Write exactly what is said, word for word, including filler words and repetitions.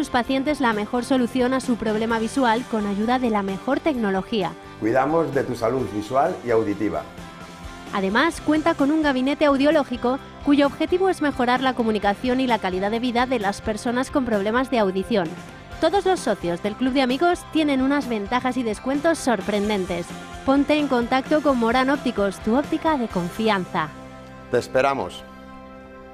sus pacientes la mejor solución a su problema visual con ayuda de la mejor tecnología. Cuidamos de tu salud visual y auditiva. Además, cuenta con un gabinete audiológico cuyo objetivo es mejorar la comunicación y la calidad de vida de las personas con problemas de audición. Todos los socios del Club de Amigos tienen unas ventajas y descuentos sorprendentes. Ponte en contacto con Morán Ópticos, tu óptica de confianza. Te esperamos.